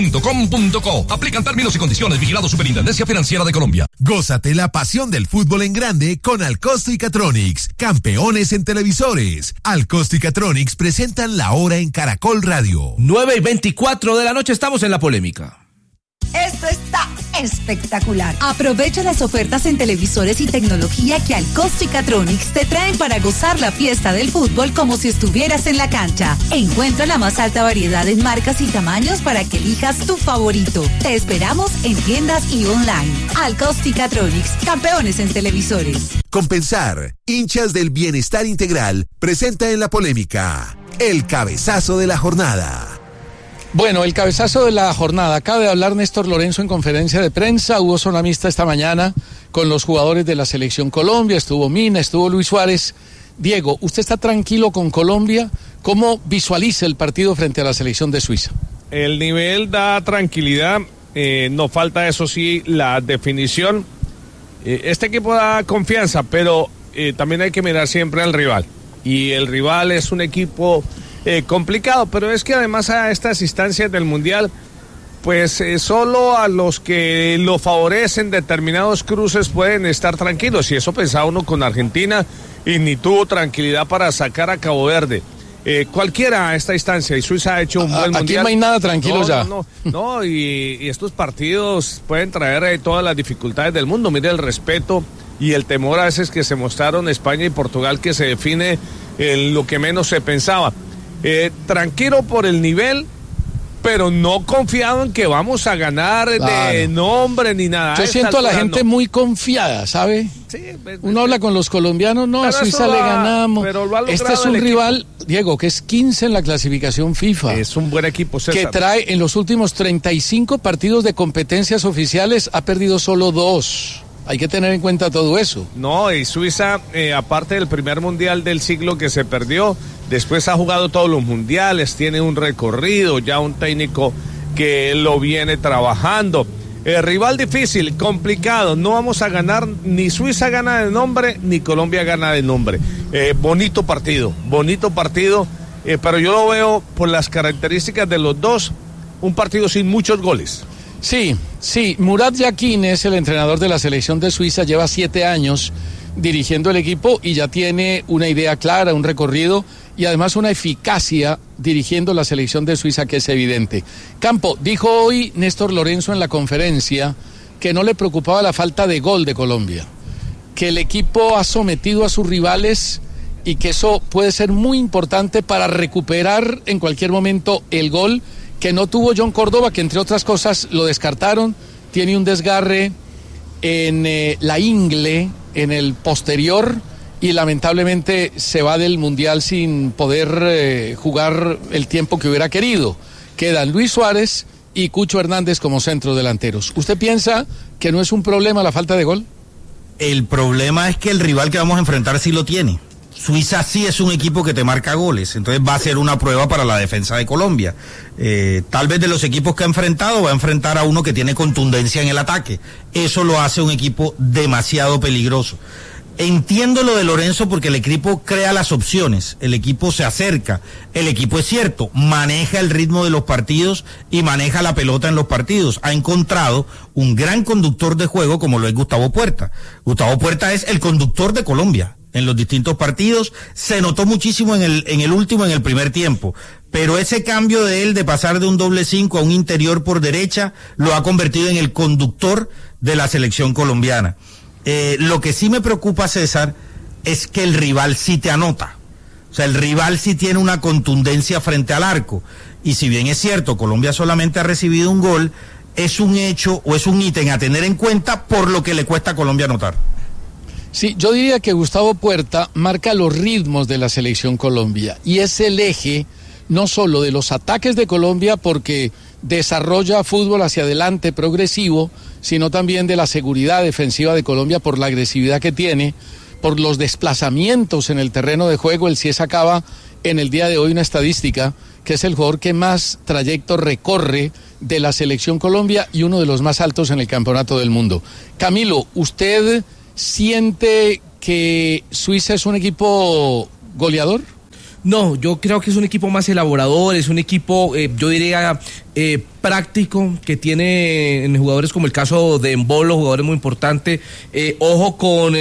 .com.co. Aplican términos y condiciones. Vigilado Superintendencia Financiera de Colombia. Gózate la pasión del fútbol en grande con Alcosto y Catronics, campeones en televisores. Alcosto y Catronics presentan La Hora en Caracol Radio. 9:24 de la noche, estamos en la polémica. Esto está espectacular. Aprovecha las ofertas en televisores y tecnología que Alcosto y Catronics te traen para gozar la fiesta del fútbol como si estuvieras en la cancha. Encuentra la más alta variedad en marcas y tamaños para que elijas tu favorito. Te esperamos en tiendas y online. Alcosto y Catronics, campeones en televisores. Compensar, hinchas del bienestar integral, presenta en la polémica el cabezazo de la jornada. Bueno, el cabezazo de la jornada. Acaba de hablar Néstor Lorenzo en conferencia de prensa. Hubo zona mixta esta mañana con los jugadores de la Selección Colombia. Estuvo Mina, estuvo Luis Suárez. Diego, ¿usted está tranquilo con Colombia? ¿Cómo visualiza el partido frente a la selección de Suiza? El nivel da tranquilidad. Nos falta, eso sí, la definición. Este equipo da confianza, pero también hay que mirar siempre al rival. Y el rival es un equipo complicado, pero es que además a estas instancias del Mundial, pues solo a los que lo favorecen determinados cruces pueden estar tranquilos, y eso pensaba uno con Argentina, y ni tuvo tranquilidad para sacar a Cabo Verde. Cualquiera a esta instancia, y Suiza ha hecho un buen Mundial. Aquí no hay nada tranquilo ya. No, y estos partidos pueden traer todas las dificultades del mundo. Mire el respeto y el temor a veces que se mostraron España y Portugal, que se define en lo que menos se pensaba. Tranquilo por el nivel, pero no confiado en que vamos a ganar de nombre ni nada. Yo siento a la gente muy confiada, ¿sabe? Sí, uno habla con los colombianos, no, a Suiza le ganamos. Este es un rival, Diego, que es 15 en la clasificación FIFA. Es un buen equipo, César. Que trae en los últimos 35 partidos de competencias oficiales, ha perdido solo 2. Hay que tener en cuenta todo eso. No, y Suiza, aparte del primer mundial del siglo que se perdió, después ha jugado todos los mundiales, tiene un recorrido, ya un técnico que lo viene trabajando. Rival difícil, complicado, no vamos a ganar, ni Suiza gana de nombre, ni Colombia gana de nombre. Bonito partido, pero yo lo veo por las características de los dos, un partido sin muchos goles. Sí, Murat Yakin es el entrenador de la selección de Suiza, lleva 7 años dirigiendo el equipo y ya tiene una idea clara, un recorrido y además una eficacia dirigiendo la selección de Suiza que es evidente. Campo, dijo hoy Néstor Lorenzo en la conferencia que no le preocupaba la falta de gol de Colombia, que el equipo ha sometido a sus rivales y que eso puede ser muy importante para recuperar en cualquier momento el gol que no tuvo John Córdoba, que entre otras cosas lo descartaron, tiene un desgarre en la ingle, en el posterior, y lamentablemente se va del Mundial sin poder jugar el tiempo que hubiera querido. Quedan Luis Suárez y Cucho Hernández como centrodelanteros. ¿Usted piensa que no es un problema la falta de gol? El problema es que el rival que vamos a enfrentar sí lo tiene. Suiza sí es un equipo que te marca goles, entonces va a ser una prueba para la defensa de Colombia. Tal vez de los equipos que ha enfrentado, va a enfrentar a uno que tiene contundencia en el ataque. Eso lo hace un equipo demasiado peligroso. Entiendo lo de Lorenzo porque el equipo crea las opciones, el equipo se acerca, el equipo es cierto, maneja el ritmo de los partidos y maneja la pelota en los partidos. Ha encontrado un gran conductor de juego como lo es Gustavo Puerta. Gustavo Puerta es el conductor de Colombia en los distintos partidos, se notó muchísimo en el primer tiempo, pero ese cambio de él de pasar de un doble 5 a un interior por derecha lo ha convertido en el conductor de la selección colombiana. Lo que sí me preocupa, César, es que el rival sí te anota, o sea, el rival sí tiene una contundencia frente al arco, y si bien es cierto, Colombia solamente ha recibido un gol, es un hecho o es un ítem a tener en cuenta por lo que le cuesta a Colombia anotar. Sí, yo diría que Gustavo Puerta marca los ritmos de la selección Colombia y es el eje no solo de los ataques de Colombia porque desarrolla fútbol hacia adelante progresivo, sino también de la seguridad defensiva de Colombia por la agresividad que tiene, por los desplazamientos en el terreno de juego. El CIE sacaba en el día de hoy una estadística que es el jugador que más trayecto recorre de la selección Colombia y uno de los más altos en el campeonato del mundo. Camilo, ¿usted siente que Suiza es un equipo goleador? No, yo creo que es un equipo más elaborador, es un equipo, yo diría, práctico, que tiene jugadores como el caso de Embolo, jugadores muy importantes. Ojo con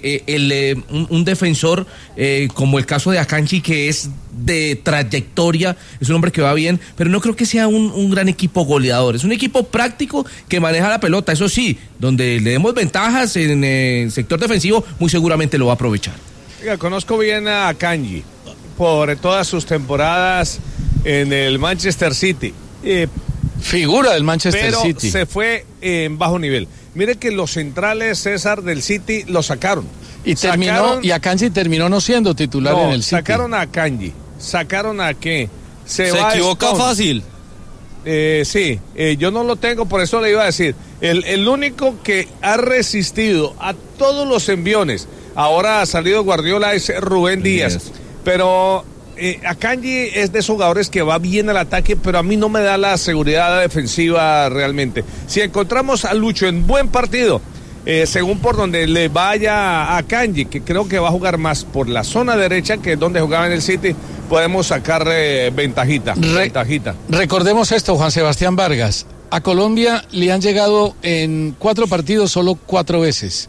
un defensor como el caso de Akanji, que es de trayectoria, es un hombre que va bien, pero no creo que sea un gran equipo goleador. Es un equipo práctico que maneja la pelota, eso sí, donde le demos ventajas en el sector defensivo, muy seguramente lo va a aprovechar. Oiga, conozco bien a Akanji por todas sus temporadas en el Manchester City. Figura del Manchester City. Pero se fue en bajo nivel. Mire que los centrales, César, del City lo sacaron. Y Akanji terminó no siendo titular en el City. Sacaron a Akanji. ¿Sacaron a qué? Se equivoca Stone. Fácil. Sí, yo no lo tengo, por eso le iba a decir. El único que ha resistido a todos los enviones, ahora ha salido Guardiola, es Rubén Díaz. Pero Akanji es de esos jugadores que va bien al ataque, pero a mí no me da la seguridad defensiva realmente. Si encontramos a Lucho en buen partido, según por donde le vaya a Akanji, que creo que va a jugar más por la zona derecha, que es donde jugaba en el City, podemos sacar ventajita. Recordemos esto, Juan Sebastián Vargas. A Colombia le han llegado en 4 partidos solo 4 veces.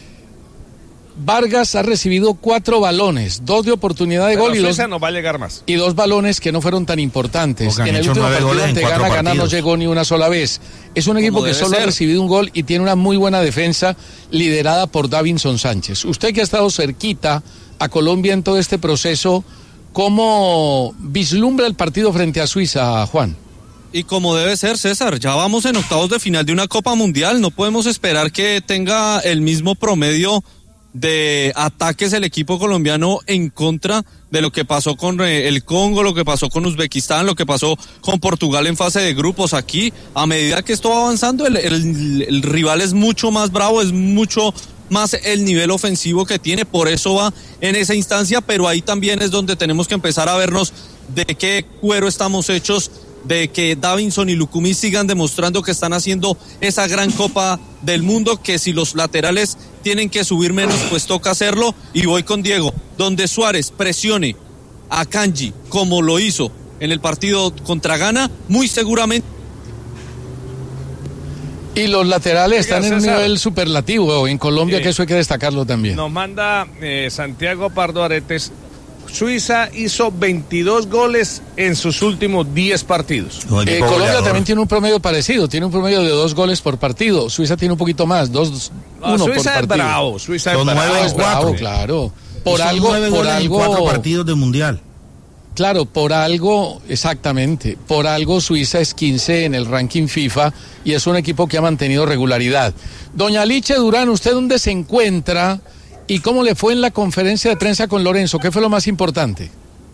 Vargas ha recibido 4 balones, 2 de oportunidad de gol Suiza no va a llegar más. Y 2 balones que no fueron tan importantes. En el último partido ante Ghana no llegó ni una sola vez. Es un equipo que solo ha recibido un gol y tiene una muy buena defensa liderada por Davinson Sánchez. Usted que ha estado cerquita a Colombia en todo este proceso, ¿cómo vislumbra el partido frente a Suiza, Juan? Y como debe ser, César, ya vamos en octavos de final de una Copa Mundial, no podemos esperar que tenga el mismo promedio de ataques el equipo colombiano en contra de lo que pasó con el Congo, lo que pasó con Uzbekistán, lo que pasó con Portugal en fase de grupos. Aquí, a medida que esto va avanzando, el rival es mucho más bravo, es mucho más el nivel ofensivo que tiene, por eso va en esa instancia, pero ahí también es donde tenemos que empezar a vernos de qué cuero estamos hechos, de que Davinson y Lucumí sigan demostrando que están haciendo esa gran Copa del Mundo, que si los laterales tienen que subir menos, pues toca hacerlo. Y voy con Diego, donde Suárez presione a Akanji como lo hizo en el partido contra Ghana, muy seguramente. Y los laterales están en un nivel superlativo en Colombia, que eso hay que destacarlo también. Nos manda Santiago Pardo Aretes. Suiza hizo 22 goles en sus últimos 10 partidos. Colombia también tiene un promedio parecido, tiene un promedio de 2 goles por partido. Suiza tiene un poquito más, 1 por partido. Suiza es bravo, claro. Por algo 4 partidos de mundial. Claro, por algo, exactamente, por algo Suiza es 15 en el ranking FIFA y es un equipo que ha mantenido regularidad. Doña Liche Durán, ¿usted dónde se encuentra? ¿Y cómo le fue en la conferencia de prensa con Lorenzo? ¿Qué fue lo más importante?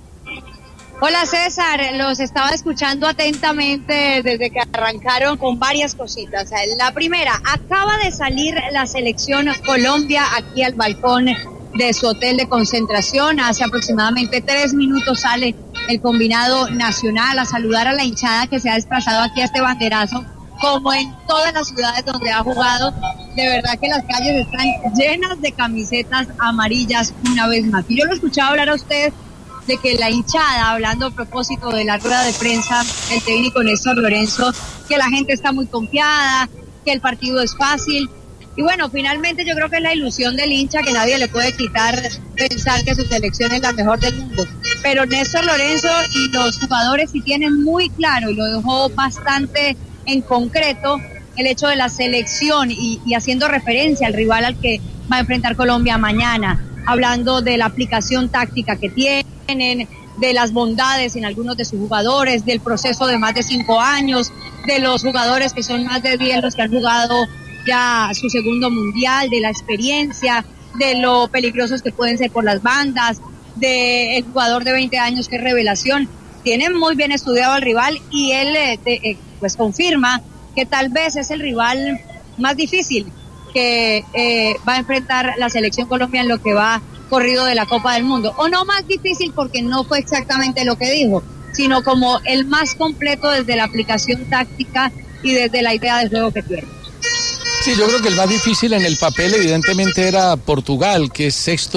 Hola César, los estaba escuchando atentamente desde que arrancaron con varias cositas. La primera, acaba de salir la selección Colombia aquí al balcón de su hotel de concentración. Hace aproximadamente 3 minutos sale el combinado nacional a saludar a la hinchada que se ha desplazado aquí a este banderazo. Como en todas las ciudades donde ha jugado, de verdad que las calles están llenas de camisetas amarillas una vez más. Y yo lo escuchaba hablar a usted de que la hinchada, hablando a propósito de la rueda de prensa del técnico Néstor Lorenzo, que la gente está muy confiada, que el partido es fácil. Y bueno, finalmente yo creo que es la ilusión del hincha que nadie le puede quitar pensar que su selección es la mejor del mundo. Pero Néstor Lorenzo y los jugadores sí tienen muy claro, y lo dejó bastante en concreto, el hecho de la selección y haciendo referencia al rival al que va a enfrentar Colombia mañana, hablando de la aplicación táctica que tienen, de las bondades en algunos de sus jugadores, del proceso de más de 5 años, de los jugadores que son más de 10 los que han jugado ya su segundo mundial, de la experiencia, de lo peligrosos que pueden ser por las bandas, del jugador de 20 años que es revelación. Tienen muy bien estudiado al rival y él pues confirma que tal vez es el rival más difícil que va a enfrentar la selección Colombia en lo que va corrido de la Copa del Mundo. O no más difícil porque no fue exactamente lo que dijo, sino como el más completo desde la aplicación táctica y desde la idea de juego que tiene. Sí, yo creo que el más difícil en el papel evidentemente era Portugal, que es sexto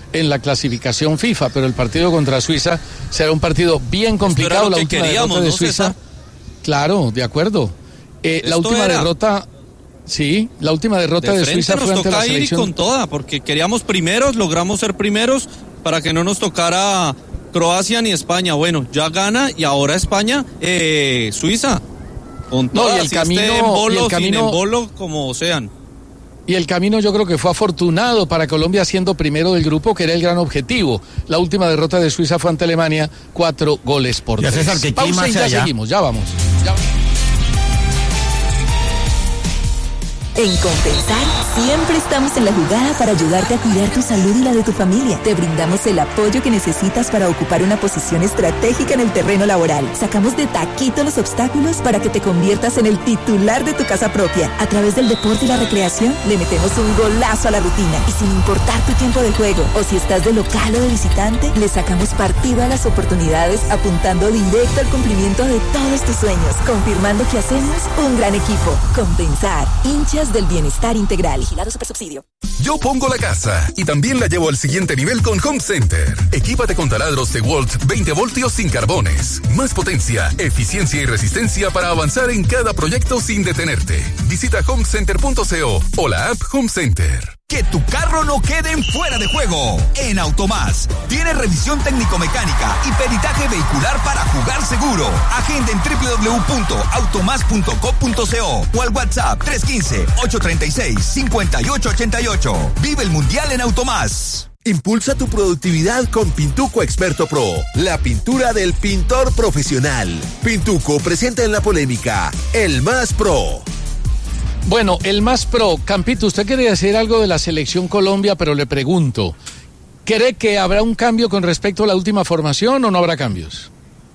en la clasificación FIFA, pero el partido contra Suiza será un partido bien complicado. Esto era lo la que última queríamos, derrota de ¿no, Suiza. César? Claro, de acuerdo. La última derrota, sí, la última derrota de Suiza fue ante la selección. Nos toca ir con toda, porque queríamos primeros, logramos ser primeros para que no nos tocara Croacia ni España. Bueno, ya gana y ahora España, Suiza. Con toda, y el si camino, esté en bolo, y el camino, sin en bolo, como sean. Y el camino yo creo que fue afortunado para Colombia siendo primero del grupo, que era el gran objetivo. La última derrota de Suiza fue ante Alemania, 4-3. Ya César, ¿qué pausa y ya allá? seguimos, ya vamos. En Compensar, siempre estamos en la jugada para ayudarte a cuidar tu salud y la de tu familia. Te brindamos el apoyo que necesitas para ocupar una posición estratégica en el terreno laboral. Sacamos de taquito los obstáculos para que te conviertas en el titular de tu casa propia. A través del deporte y la recreación, le metemos un golazo a la rutina. Y sin importar tu tiempo de juego, o si estás de local o de visitante, le sacamos partido a las oportunidades, apuntando directo al cumplimiento de todos tus sueños, confirmando que hacemos un gran equipo. Compensar, hinchas del bienestar integral. Vigilado Supersubsidio. Yo pongo la casa y también la llevo al siguiente nivel con Home Center. Equípate con taladros DeWalt 20 voltios sin carbones. Más potencia, eficiencia y resistencia para avanzar en cada proyecto sin detenerte. Visita homecenter.co o la app Home Center. Que tu carro no quede en fuera de juego. En Automás tiene revisión técnico-mecánica y peritaje vehicular para jugar seguro. Agenda en www.automas.co.co o al WhatsApp 315-836-5888. Vive el Mundial en Automás. Impulsa tu productividad con Pintuco Experto Pro, la pintura del pintor profesional. Pintuco presenta en la polémica El Más Pro. Bueno, el Más Pro, Campito, usted quería decir algo de la selección Colombia, pero le pregunto, ¿cree que habrá un cambio con respecto a la última formación o no habrá cambios?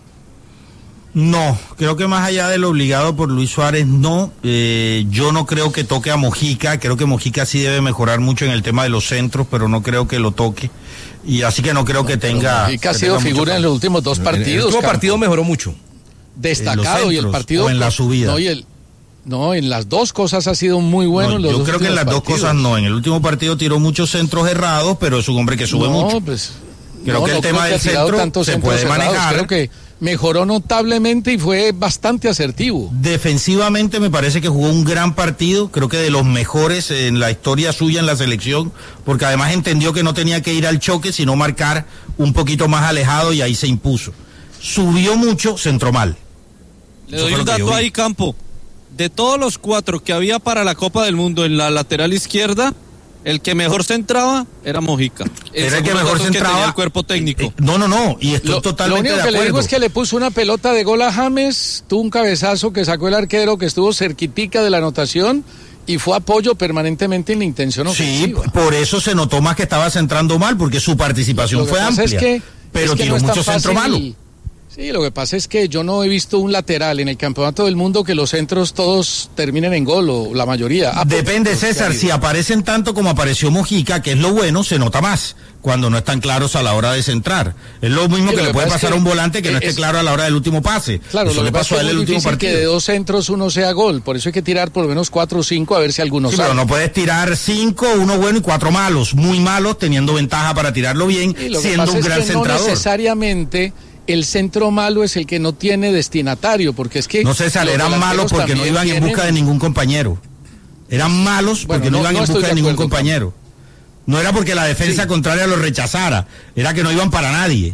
No, creo que más allá de lo obligado por Luis Suárez, no. Yo no creo que toque a Mojica, creo que Mojica sí debe mejorar mucho en el tema de los centros, pero no creo que lo toque. Y así que no creo que tenga... Mojica ha sido figura en los últimos dos partidos. El último partido mejoró mucho. Destacado, y el partido... O en la subida. No, en las dos cosas ha sido muy bueno. No, yo creo que en las dos cosas no. En el último partido tiró muchos centros errados, pero es un hombre que sube mucho. Pues, creo que el tema del centro se puede manejar. Creo que mejoró notablemente y fue bastante asertivo. Defensivamente me parece que jugó un gran partido, creo que de los mejores en la historia suya en la selección, porque además entendió que no tenía que ir al choque, sino marcar un poquito más alejado y ahí se impuso. Subió mucho, centró mal. Le doy un dato ahí, Campo. De todos los 4 que había para la Copa del Mundo en la lateral izquierda, el que mejor centraba era Mojica. Era el que mejor centraba. Tenía el cuerpo técnico. No, y estoy totalmente de acuerdo. Lo único que le digo es que le puso una pelota de gol a James, tuvo un cabezazo que sacó el arquero, que estuvo cerquitica de la anotación, y fue apoyo permanentemente en la intención ofensiva. Sí, por eso se notó más que estaba centrando mal, porque su participación fue amplia. Pero tiró mucho centro malo. Sí, lo que pasa es que yo no he visto un lateral en el campeonato del mundo que los centros todos terminen en gol, o la mayoría. Depende, César, si aparecen tanto como apareció Mojica, que es lo bueno, se nota más cuando no están claros a la hora de centrar. Es lo mismo que le puede pasar a un volante que no esté claro a la hora del último pase. Claro, eso le pasó a él el último partido. Que de 2 centros uno sea gol, por eso hay que tirar por lo menos 4 o 5 a ver si alguno sale. Pero no puedes tirar 5, 1 bueno y 4 malos, muy malos, teniendo ventaja para tirarlo bien, siendo un gran centrador. No necesariamente el centro malo es el que no tiene destinatario, porque es que... No, César, eran malos porque no iban en busca de ningún compañero. Eran malos porque no iban en busca de ningún compañero. No era porque la defensa contraria los rechazara, era que no iban para nadie.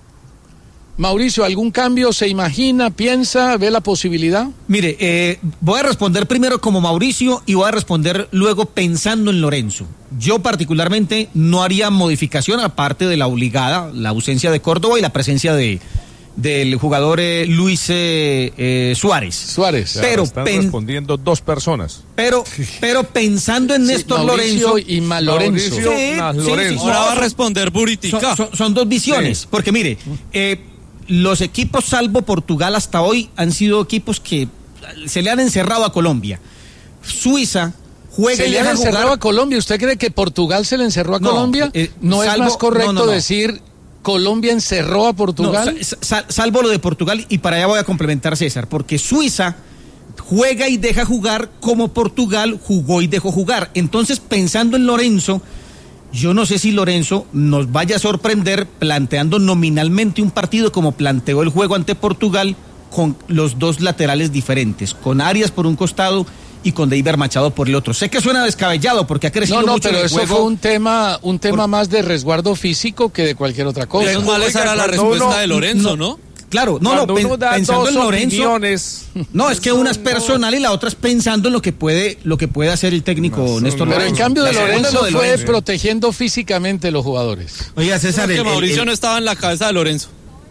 Mauricio, ¿algún cambio se imagina, piensa, ve la posibilidad? Mire, voy a responder primero como Mauricio y voy a responder luego pensando en Lorenzo. Yo particularmente no haría modificación aparte de la obligada, la ausencia de Córdoba y la presencia del jugador Luis Suárez. Pero están respondiendo 2 personas. Pero pensando en Néstor Mauricio Lorenzo y más Lorenzo. Ahora va a responder Buritica. Son 2 visiones, porque mire, los equipos salvo Portugal hasta hoy han sido equipos que se le han encerrado a Colombia. Suiza juega y le han encerrado a Colombia. ¿Usted cree que Portugal se le encerró a Colombia? ¿No es más correcto decir Colombia encerró a Portugal? Salvo lo de Portugal, y para allá voy a complementar, César, porque Suiza juega y deja jugar como Portugal jugó y dejó jugar. Entonces, pensando en Lorenzo, Yo no sé si Lorenzo nos vaya a sorprender planteando nominalmente un partido como planteó el juego ante Portugal, con los dos laterales diferentes, con Arias por un costado y con Deiber Machado por el otro. Sé que suena descabellado porque ha crecido mucho pero el eso juego. fue un tema más de resguardo físico que de cualquier otra cosa. Pero mal esa era la respuesta de Lorenzo, ¿no? Claro, pensando en Lorenzo. No, es que una es personal y la otra es pensando en lo que puede hacer el técnico Néstor Lorenzo. Pero en cambio de Lorenzo fue protegiendo físicamente los jugadores. Oiga, César, que Mauricio no estaba en la cabeza de Lorenzo.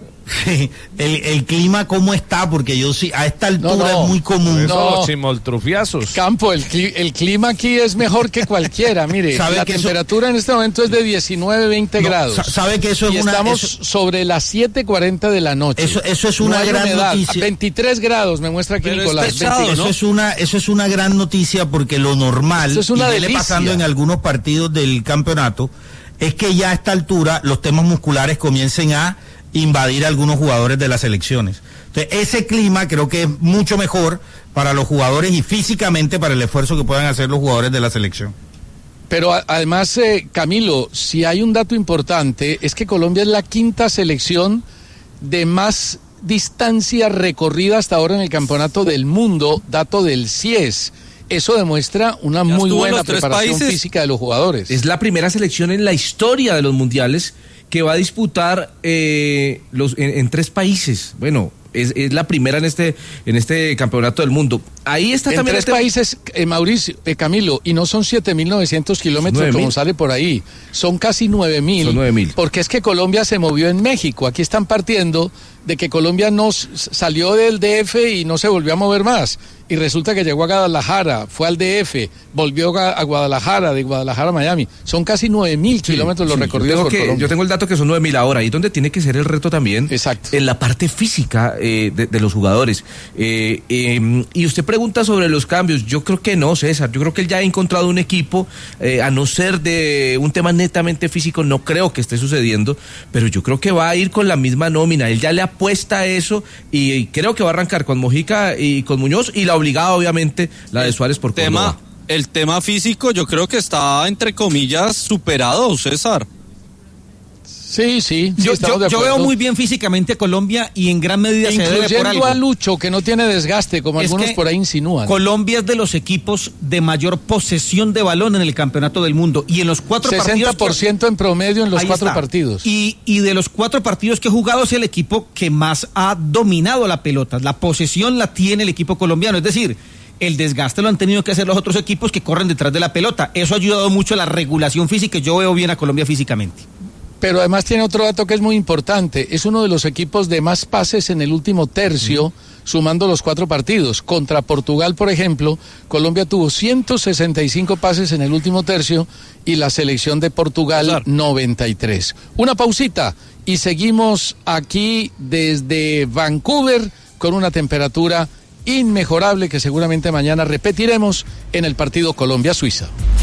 el clima cómo está, porque yo sí, a esta altura es muy común. Chimoltrufiazos. Campo, el clima aquí es mejor que cualquiera, mire, la temperatura en este momento es de 19, 20 grados. Sabe que eso es estamos sobre las 7:40 de la noche. Eso es una gran humedad. noticia. 23 grados, me muestra aquí Nicolás. Eso es una gran noticia, porque lo normal, eso es una delicia. Pasando en algunos partidos del campeonato, es que ya a esta altura los temas musculares comiencen a invadir a algunos jugadores de las selecciones. Entonces, ese clima creo que es mucho mejor para los jugadores y físicamente para el esfuerzo que puedan hacer los jugadores de la selección. Pero además, Camilo, si hay un dato importante, es que Colombia es la quinta selección de más distancia recorrida hasta ahora en el campeonato del mundo, dato del CIES. Eso demuestra una muy buena preparación física de los jugadores. Es la primera selección en la historia de los mundiales que va a disputar en 3 países. Bueno, es la primera en este campeonato del mundo. Ahí está también. En 3 países, Mauricio, Camilo, y no son 7.900 kilómetros como sale por ahí, son casi 9.000. Son 9.000. Porque es que Colombia se movió en México. Aquí están partiendo de que Colombia no salió del DF y no se volvió a mover más. Y resulta que llegó a Guadalajara, fue al DF, volvió a Guadalajara, de Guadalajara a Miami. Son casi 9.000 kilómetros los recorridos por Colombia. Yo tengo el dato que son 9.000 ahora, ahí es donde tiene que ser el reto también. Exacto. En la parte física de los jugadores. Y usted pregunta sobre los cambios. Yo creo que no, César. Yo creo que él ya ha encontrado un equipo, a no ser de un tema netamente físico, no creo que esté sucediendo, pero yo creo que va a ir con la misma nómina. Él ya le apuesta a eso y creo que va a arrancar con Mojica y con Muñoz, y la obligada, obviamente, la de Suárez por Córdoba. El tema físico yo creo que está, entre comillas, superado, César. Sí. Yo veo muy bien físicamente a Colombia y en gran medida se debe por algo. A Lucho, que no tiene desgaste, como algunos por ahí insinúan. Colombia es de los equipos de mayor posesión de balón en el campeonato del mundo. Y en los 4 partidos... 60% en promedio en los 4 partidos. Y de los 4 partidos que he jugado es el equipo que más ha dominado la pelota. La posesión la tiene el equipo colombiano. Es decir, el desgaste lo han tenido que hacer los otros equipos que corren detrás de la pelota. Eso ha ayudado mucho a la regulación física. Yo veo bien a Colombia físicamente. Pero además tiene otro dato que es muy importante. Es uno de los equipos de más pases en el último tercio, sumando los 4 partidos. Contra Portugal, por ejemplo, Colombia tuvo 165 pases en el último tercio y la selección de Portugal 93. Una pausita y seguimos aquí desde Vancouver con una temperatura inmejorable que seguramente mañana repetiremos en el partido Colombia-Suiza.